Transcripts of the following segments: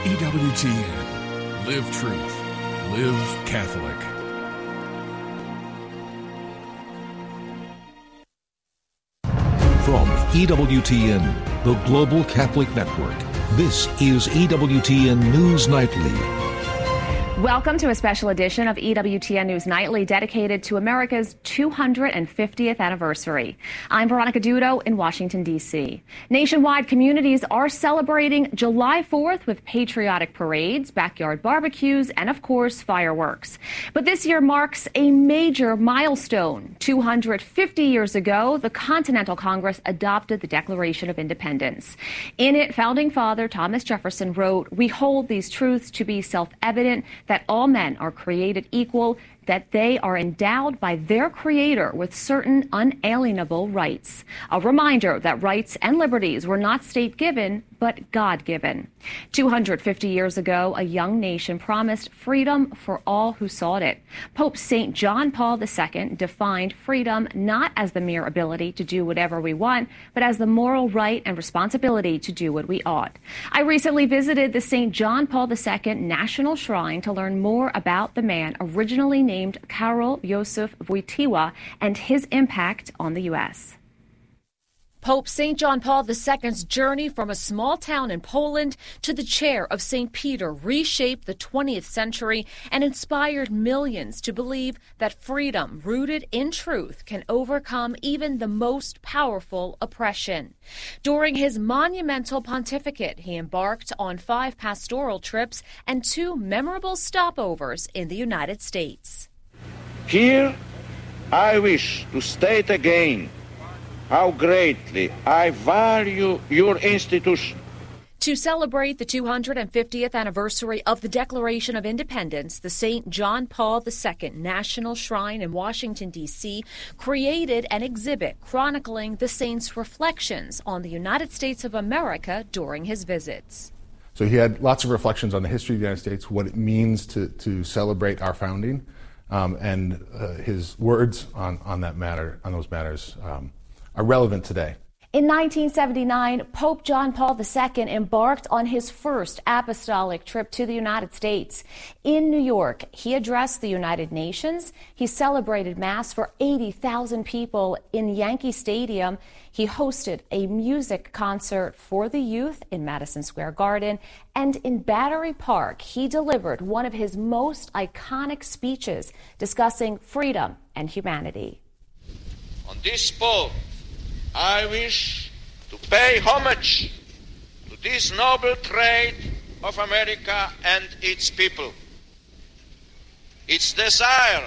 EWTN. Live truth. Live Catholic. From EWTN, the Global Catholic Network, this is EWTN News Nightly. Welcome to a special edition of EWTN News Nightly dedicated to America's 250th anniversary. I'm Veronica Dudo in Washington, D.C. Nationwide, communities are celebrating July 4th with patriotic parades, backyard barbecues, and, of course, fireworks. But this year marks a major milestone. 250 years ago, the Continental Congress adopted the Declaration of Independence. In it, Founding Father Thomas Jefferson wrote, "We hold these truths to be self-evident, that all men are created equal, that they are endowed by their Creator with certain unalienable rights. A reminder that rights and liberties were not state-given, but God-given." 250 years ago, a young nation promised freedom for all who sought it. Pope St. John Paul II defined freedom not as the mere ability to do whatever we want, but as the moral right and responsibility to do what we ought. I recently visited the St. John Paul II National Shrine to learn more about the man originally named Karol Józef Wojtyła and his impact on the U.S. Pope St. John Paul II's journey from a small town in Poland to the chair of St. Peter reshaped the 20th century and inspired millions to believe that freedom rooted in truth can overcome even the most powerful oppression. During his monumental pontificate, he embarked on 5 pastoral trips and 2 memorable stopovers in the United States. Here, I wish to state again how greatly I value your institution. To celebrate the 250th anniversary of the Declaration of Independence, the St. John Paul II National Shrine in Washington, D.C. created an exhibit chronicling the saint's reflections on the United States of America during his visits. So he had lots of reflections on the history of the United States, what it means to celebrate our founding, and his words on that matter, on those matters, are relevant today. In 1979, Pope John Paul II embarked on his first apostolic trip to the United States. In New York, he addressed the United Nations. He celebrated Mass for 80,000 people in Yankee Stadium. He hosted a music concert for the youth in Madison Square Garden. And in Battery Park, he delivered one of his most iconic speeches discussing freedom and humanity. On this spot, I wish to pay homage to this noble trait of America and its people. Its desire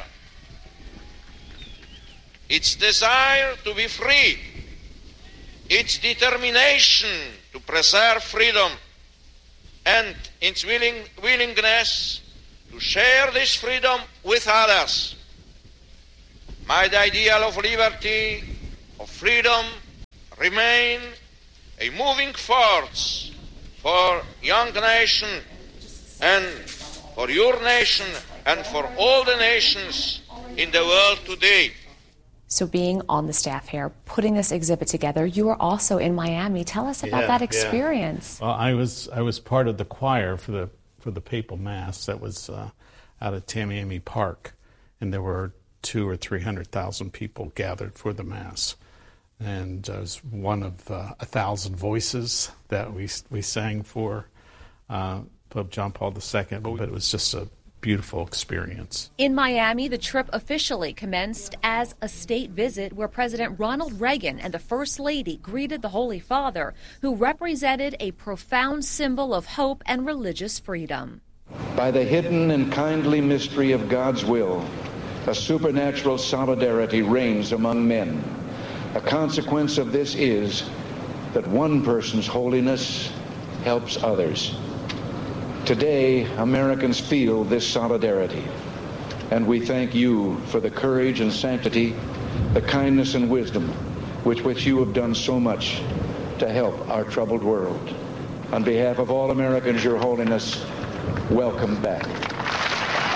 to be free, its determination to preserve freedom, and its willingness to share this freedom with others. My ideal of liberty, of freedom, remain a moving force for young nation and for your nation and for all the nations in the world today. So being on the staff here, putting this exhibit together, you were also in Miami. Tell us about that experience. Well, I was part of the choir for the Papal Mass that was out at Tamiami Park, and there were 200,000 or 300,000 people gathered for the Mass. And I was one of 1,000 voices that we sang for Pope John Paul II, but it was just a beautiful experience. In Miami, the trip officially commenced as a state visit where President Ronald Reagan and the First Lady greeted the Holy Father, who represented a profound symbol of hope and religious freedom. By the hidden and kindly mystery of God's will, a supernatural solidarity reigns among men. A consequence of this is that one person's holiness helps others. Today, Americans feel this solidarity, and we thank you for the courage and sanctity, the kindness and wisdom with which you have done so much to help our troubled world. On behalf of all Americans, Your Holiness, welcome back.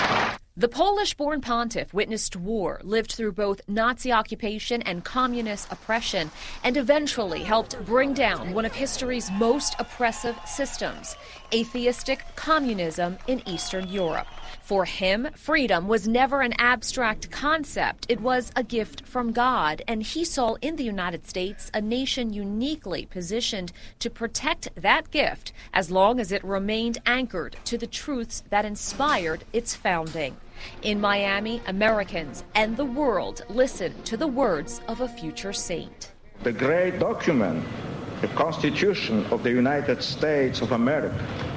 The Polish-born pontiff witnessed war, lived through both Nazi occupation and communist oppression, and eventually helped bring down one of history's most oppressive systems, atheistic communism in Eastern Europe. For him, freedom was never an abstract concept. It was a gift from God, and he saw in the United States a nation uniquely positioned to protect that gift as long as it remained anchored to the truths that inspired its founding. In Miami, Americans and the world listened to the words of a future saint. The great document, the Constitution of the United States of America.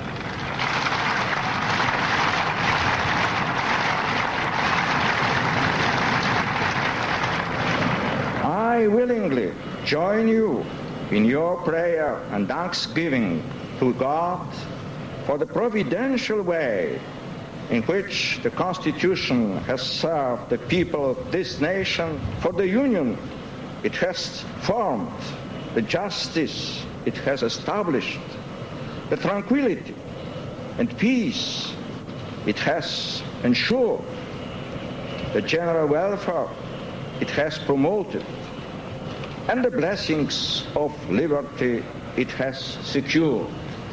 I willingly join you in your prayer and thanksgiving to God for the providential way in which the Constitution has served the people of this nation, for the union it has formed, the justice it has established, the tranquility and peace it has ensured, the general welfare it has promoted, and the blessings of liberty it has secured.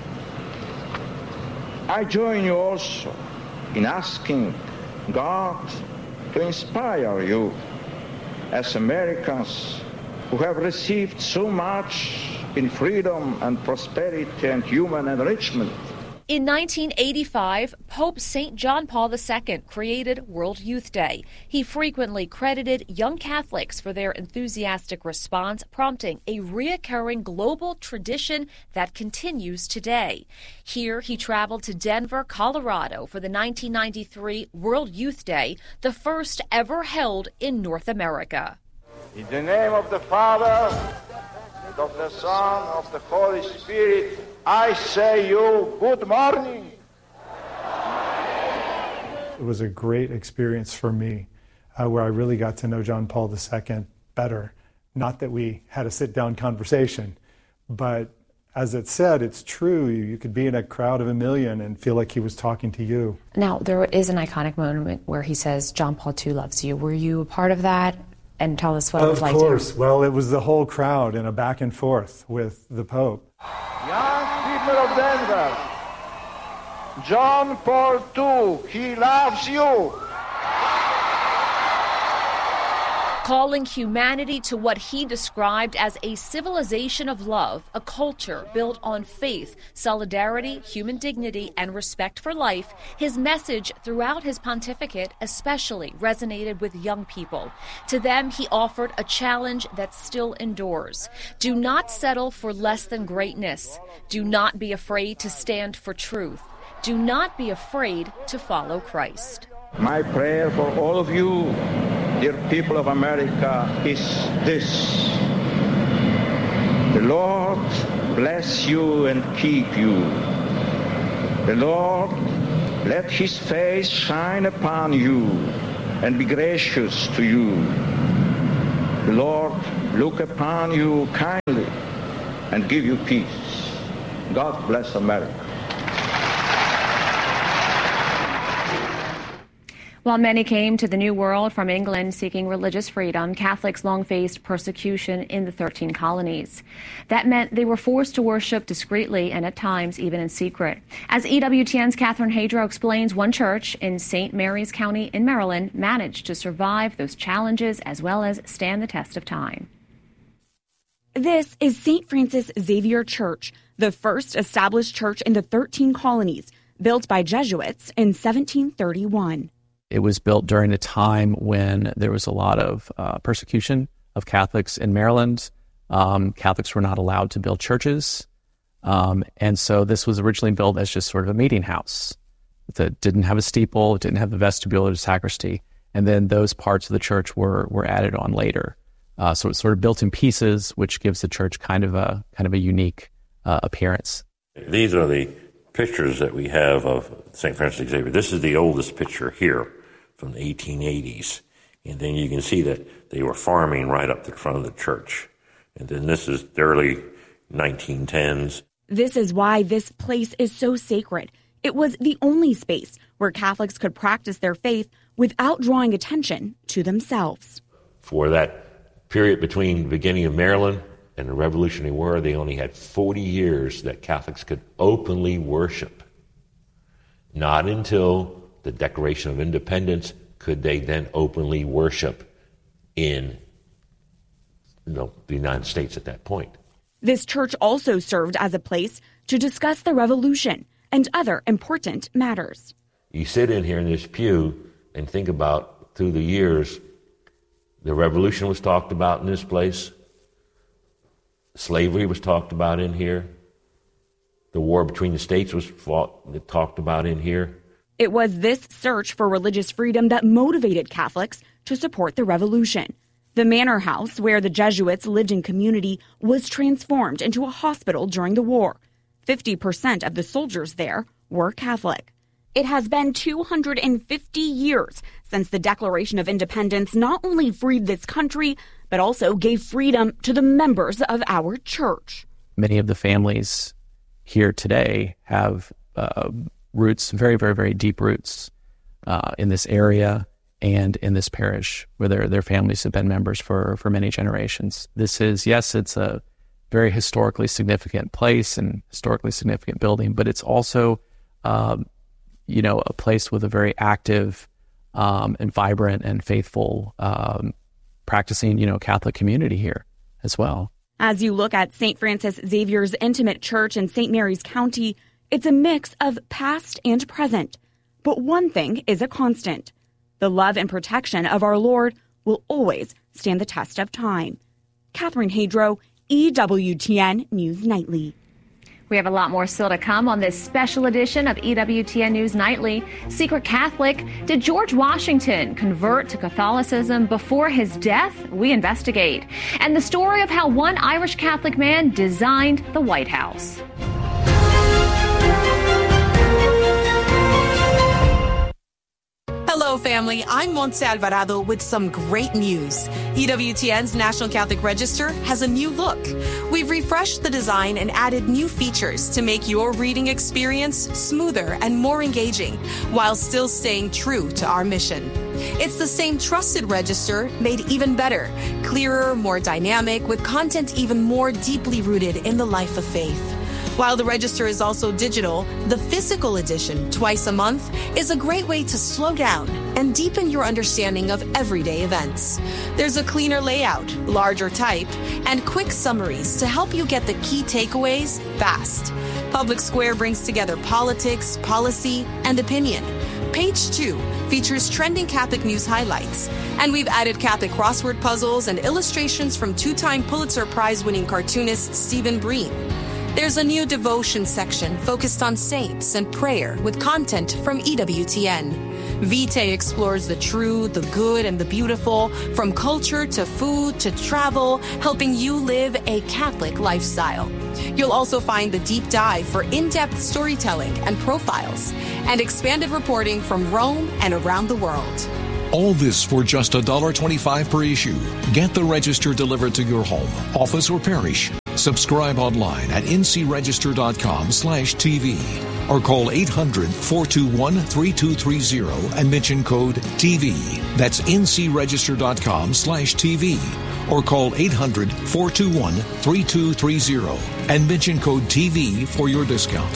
I join you also in asking God to inspire you as Americans who have received so much in freedom and prosperity and human enrichment. In 1985, Pope St. John Paul II created World Youth Day. He frequently credited young Catholics for their enthusiastic response, prompting a reoccurring global tradition that continues today. Here, he traveled to Denver, Colorado for the 1993 World Youth Day, the first ever held in North America. In the name of the Father, and of the Son, of the Holy Spirit, I say you good morning. It was a great experience for me where I really got to know John Paul II better. Not that we had a sit-down conversation, but as it said, it's true. You could be in a crowd of 1 million and feel like he was talking to you. Now, there is an iconic moment where he says, John Paul II loves you. Were you a part of that? And tell us what it was like. Of course. Well, it was the whole crowd in a back and forth with the Pope. Young people of Denver, John Paul II, he loves you. Calling humanity to what he described as a civilization of love, a culture built on faith, solidarity, human dignity, and respect for life, his message throughout his pontificate especially resonated with young people. To them, he offered a challenge that still endures. Do not settle for less than greatness. Do not be afraid to stand for truth. Do not be afraid to follow Christ. My prayer for all of you, dear people of America, is this. The Lord bless you and keep you. The Lord let his face shine upon you and be gracious to you. The Lord look upon you kindly and give you peace. God bless America. While many came to the New World from England seeking religious freedom, Catholics long faced persecution in the 13 colonies. That meant they were forced to worship discreetly and at times even in secret. As EWTN's Catherine Hadro explains, one church in St. Mary's County in Maryland managed to survive those challenges as well as stand the test of time. This is St. Francis Xavier Church, the first established church in the 13 colonies, built by Jesuits in 1731. It was built during a time when there was a lot of persecution of Catholics in Maryland. Catholics were not allowed to build churches. And so this was originally built as just sort of a meeting house that didn't have a steeple, it didn't have the vestibule or the sacristy. And then those parts of the church were added on later. So it's sort of built in pieces, which gives the church kind of a unique appearance. These are the pictures that we have of St. Francis Xavier. This is the oldest picture here from the 1880s. And then you can see that they were farming right up to the front of the church. And then this is the early 1910s. This is why this place is so sacred. It was the only space where Catholics could practice their faith without drawing attention to themselves. For that period between the beginning of Maryland and the Revolutionary War, they only had 40 years that Catholics could openly worship. Not until the Declaration of Independence could they then openly worship in the United States at that point. This church also served as a place to discuss the Revolution and other important matters. You sit in here in this pew and think about, through the years, the Revolution was talked about in this place. Slavery was talked about in here. The war between the states was talked about in here. It was this search for religious freedom that motivated Catholics to support the Revolution. The manor house where the Jesuits lived in community was transformed into a hospital during the war. 50% of the soldiers there were Catholic. It has been 250 years since the Declaration of Independence not only freed this country, but also gave freedom to the members of our church. Many of the families here today have roots, very, very, very deep roots in this area and in this parish, where their families have been members for many generations. This is, yes, it's a very historically significant place and historically significant building, but it's also, a place with a very active and vibrant and faithful practicing, Catholic community here as well. As you look at St. Francis Xavier's intimate church in St. Mary's County, it's a mix of past and present. But one thing is a constant. The love and protection of our Lord will always stand the test of time. Catherine Hadro, EWTN News Nightly. We have a lot more still to come on this special edition of EWTN News Nightly. Secret Catholic, did George Washington convert to Catholicism before his death? We investigate. And the story of how one Irish Catholic man designed the White House. Hello, family. I'm Montse Alvarado with some great news. EWTN's National Catholic Register has a new look. We've refreshed the design and added new features to make your reading experience smoother and more engaging, while still staying true to our mission. It's the same trusted register, made even better, clearer, more dynamic, with content even more deeply rooted in the life of faith. While the register is also digital, the physical edition, twice a month, is a great way to slow down and deepen your understanding of everyday events. There's a cleaner layout, larger type, and quick summaries to help you get the key takeaways fast. Public Square brings together politics, policy, and opinion. Page 2 features trending Catholic news highlights, and we've added Catholic crossword puzzles and illustrations from two-time Pulitzer Prize-winning cartoonist Stephen Breen. There's a new devotion section focused on saints and prayer with content from EWTN. Vitae explores the true, the good, and the beautiful, from culture to food to travel, helping you live a Catholic lifestyle. You'll also find the deep dive for in-depth storytelling and profiles, and expanded reporting from Rome and around the world. All this for just $1.25 per issue. Get the register delivered to your home, office, or parish. Subscribe online at ncregister.com/TV or call 800-421-3230 and mention code TV. That's ncregister.com/TV or call 800-421-3230 and mention code TV for your discount.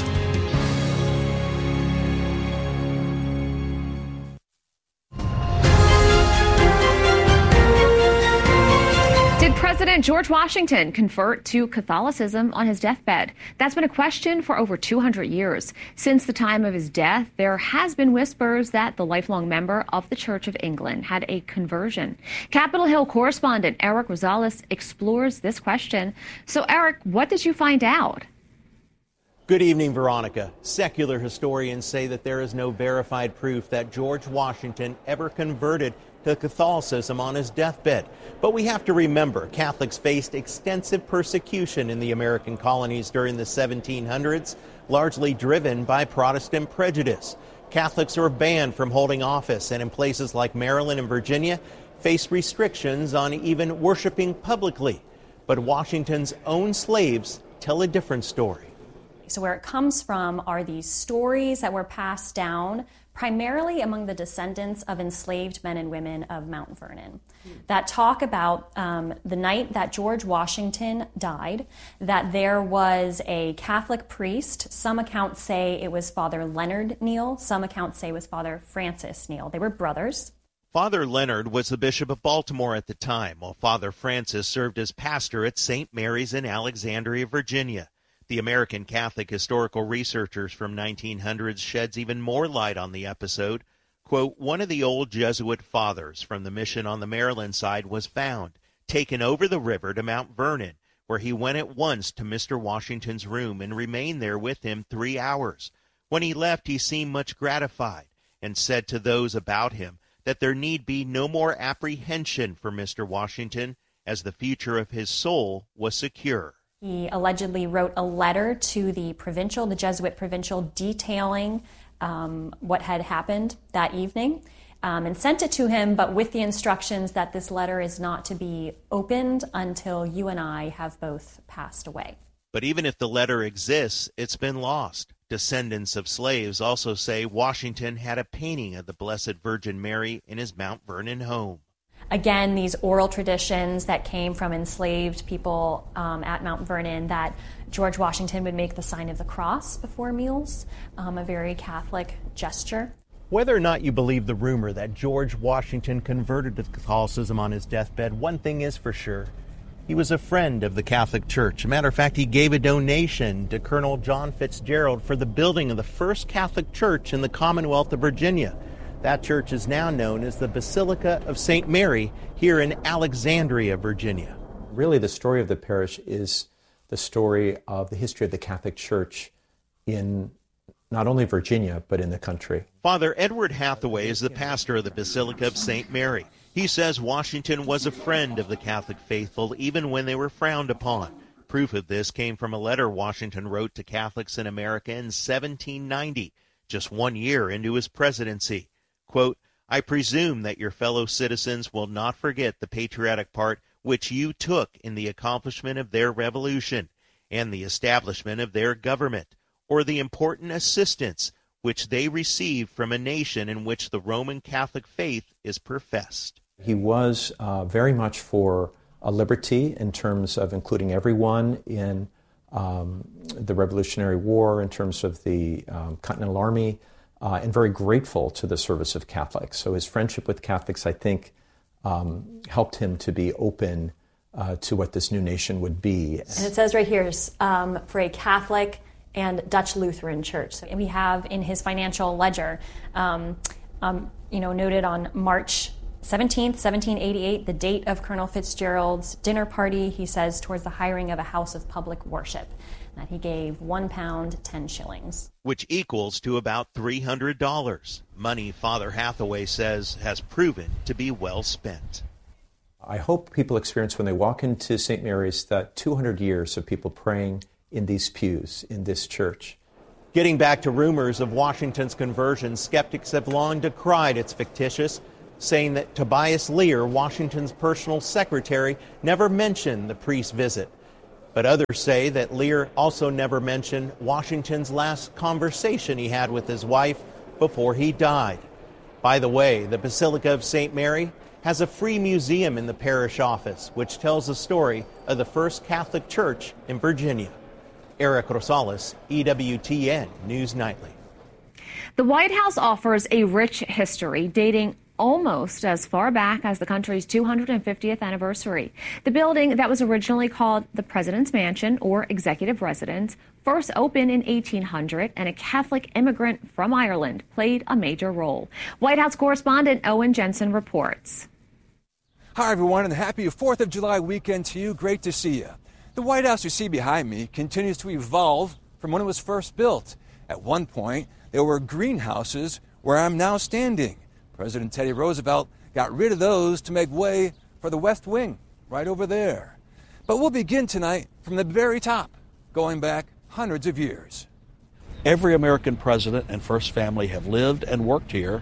President George Washington convert to Catholicism on his deathbed? That's been a question for over 200 years. Since the time of his death, there has been whispers that the lifelong member of the Church of England had a conversion. Capitol Hill correspondent Eric Rosales explores this question. So, Eric, what did you find out? Good evening, Veronica. Secular historians say that there is no verified proof that George Washington ever converted to Catholicism on his deathbed. But we have to remember, Catholics faced extensive persecution in the American colonies during the 1700s, largely driven by Protestant prejudice. Catholics were banned from holding office, and in places like Maryland and Virginia, faced restrictions on even worshiping publicly. But Washington's own slaves tell a different story. So where it comes from are these stories that were passed down primarily among the descendants of enslaved men and women of Mount Vernon that talk about the night that George Washington died, that there was a Catholic priest. Some accounts say it was Father Leonard Neal. Some accounts say it was Father Francis Neal. They were brothers. Father Leonard was the Bishop of Baltimore at the time, while Father Francis served as pastor at St. Mary's in Alexandria, Virginia. The American Catholic Historical Researchers from 1900s sheds even more light on the episode. Quote, one of the old Jesuit fathers from the mission on the Maryland side was found, taken over the river to Mount Vernon, where he went at once to Mr. Washington's room and remained there with him 3 hours. When he left, he seemed much gratified and said to those about him that there need be no more apprehension for Mr. Washington, as the future of his soul was secure. He allegedly wrote a letter to the Jesuit provincial, detailing what had happened that evening and sent it to him, but with the instructions that this letter is not to be opened until you and I have both passed away. But even if the letter exists, it's been lost. Descendants of slaves also say Washington had a painting of the Blessed Virgin Mary in his Mount Vernon home. Again, these oral traditions that came from enslaved people at Mount Vernon, that George Washington would make the sign of the cross before meals, a very Catholic gesture. Whether or not you believe the rumor that George Washington converted to Catholicism on his deathbed, one thing is for sure. He was a friend of the Catholic Church. As a matter of fact, he gave a donation to Colonel John Fitzgerald for the building of the first Catholic church in the Commonwealth of Virginia. That church is now known as the Basilica of St. Mary here in Alexandria, Virginia. Really, the story of the parish is the story of the history of the Catholic Church in not only Virginia, but in the country. Father Edward Hathaway is the pastor of the Basilica of St. Mary. He says Washington was a friend of the Catholic faithful even when they were frowned upon. Proof of this came from a letter Washington wrote to Catholics in America in 1790, just 1 year into his presidency. Quote, I presume that your fellow citizens will not forget the patriotic part which you took in the accomplishment of their revolution and the establishment of their government, or the important assistance which they received from a nation in which the Roman Catholic faith is professed. He was very much for a liberty in terms of including everyone in the Revolutionary War, in terms of the Continental Army, and very grateful to the service of Catholics. So his friendship with Catholics, I think, helped him to be open to what this new nation would be. And it says right here, for a Catholic and Dutch Lutheran church. So we have in his financial ledger, noted on March 17th, 1788, the date of Colonel Fitzgerald's dinner party, he says, towards the hiring of a house of public worship, that he gave £1, 10 shillings. Which equals to about $300. Money Father Hathaway says has proven to be well spent. I hope people experience when they walk into St. Mary's that 200 years of people praying in these pews, in this church. Getting back to rumors of Washington's conversion, skeptics have long decried it's fictitious, saying that Tobias Lear, Washington's personal secretary, never mentioned the priest's visit. But others say that Lear also never mentioned Washington's last conversation he had with his wife before he died. By the way, the Basilica of St. Mary has a free museum in the parish office, which tells the story of the first Catholic church in Virginia. Eric Rosales, EWTN News Nightly. The White House offers a rich history dating almost as far back as the country's 250th anniversary. The building that was originally called the President's Mansion, or Executive Residence, first opened in 1800, and a Catholic immigrant from Ireland played a major role. White House correspondent Owen Jensen reports. Hi, everyone, and happy 4th of July weekend to you. Great to see you. The White House you see behind me continues to evolve from when it was first built. At one point, there were greenhouses where I'm now standing. President Teddy Roosevelt got rid of those to make way for the West Wing, right over there. But we'll begin tonight from the very top, going back hundreds of years. Every American president and first family have lived and worked here,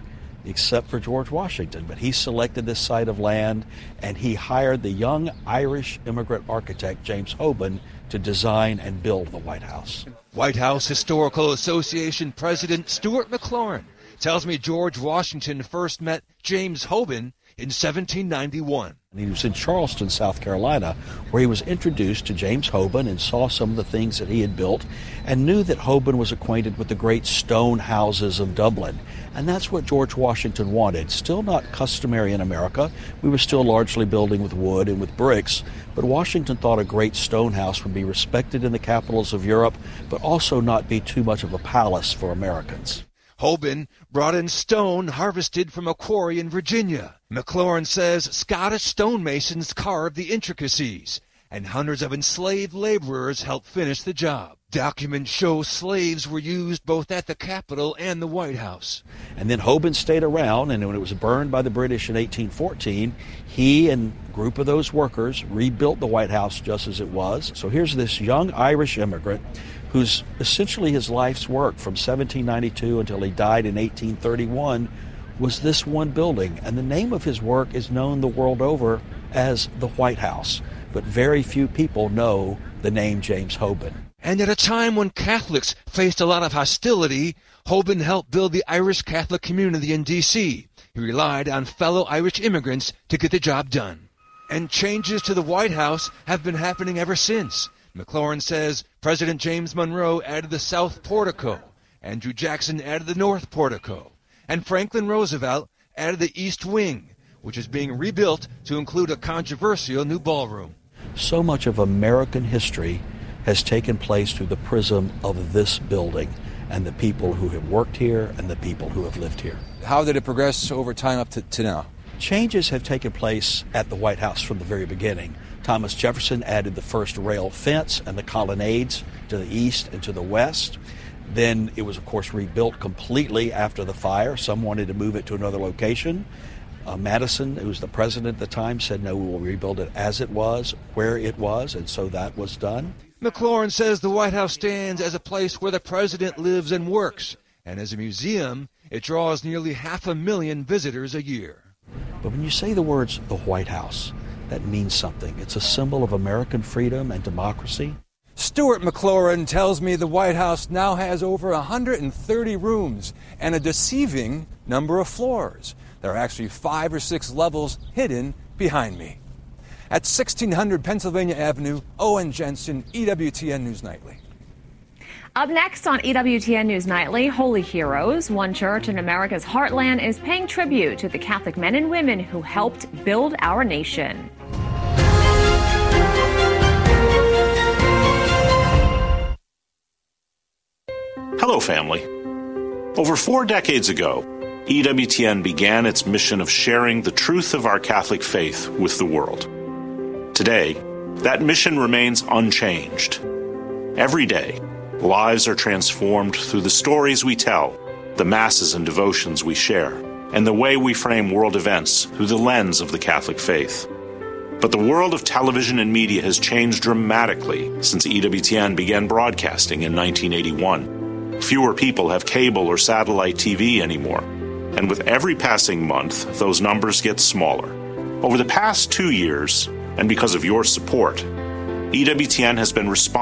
except for George Washington. But he selected this site of land, and he hired the young Irish immigrant architect James Hoban to design and build the White House. White House Historical Association President Stuart McLaurin tells me George Washington first met James Hoban in 1791. He was in Charleston, South Carolina, where he was introduced to James Hoban and saw some of the things that he had built and knew that Hoban was acquainted with the great stone houses of Dublin. And that's what George Washington wanted. Still not customary in America. We were still largely building with wood and with bricks, but Washington thought a great stone house would be respected in the capitals of Europe, but also not be too much of a palace for Americans. Hoban brought in stone harvested from a quarry in Virginia. McLaurin says Scottish stonemasons carved the intricacies, and hundreds of enslaved laborers helped finish the job. Documents show slaves were used both at the Capitol and the White House. And then Hoban stayed around, and when it was burned by the British in 1814, he and a group of those workers rebuilt the White House just as it was. So here's this young Irish immigrant whose essentially his life's work from 1792 until he died in 1831 was this one building. And the name of his work is known the world over as the White House. But very few people know the name James Hoban. And at a time when Catholics faced a lot of hostility, Hoban helped build the Irish Catholic community in D.C. He relied on fellow Irish immigrants to get the job done. And changes to the White House have been happening ever since. McLaurin says President James Monroe added the South Portico, Andrew Jackson added the North Portico, and Franklin Roosevelt added the East Wing, which is being rebuilt to include a controversial new ballroom. So much of American history has taken place through the prism of this building and the people who have worked here and the people who have lived here. How did it progress over time up to now? Changes have taken place at the White House from the very beginning. Thomas Jefferson added the first rail fence and the colonnades to the east and to the west. Then it was, of course, rebuilt completely after the fire. Some wanted to move it to another location. Madison, who was the president at the time, said, no, we will rebuild it as it was, where it was, and so that was done. McLaurin says the White House stands as a place where the president lives and works, and as a museum, it draws nearly 500,000 visitors a year. But when you say the words, the White House, that means something. It's a symbol of American freedom and democracy. Stuart McLaurin tells me the White House now has over 130 rooms and a deceiving number of floors. There are actually 5 or 6 levels hidden behind me. At 1600 Pennsylvania Avenue, Owen Jensen, EWTN News Nightly. Up next on EWTN News Nightly, Holy Heroes. One church in America's heartland is paying tribute to the Catholic men and women who helped build our nation. Hello, family. Over 4 decades ago, EWTN began its mission of sharing the truth of our Catholic faith with the world. Today, that mission remains unchanged. Every day, lives are transformed through the stories we tell, the masses and devotions we share, and the way we frame world events through the lens of the Catholic faith. But the world of television and media has changed dramatically since EWTN began broadcasting in 1981. Fewer people have cable or satellite TV anymore, and with every passing month, those numbers get smaller. Over the past 2 years, and because of your support, EWTN has been responsible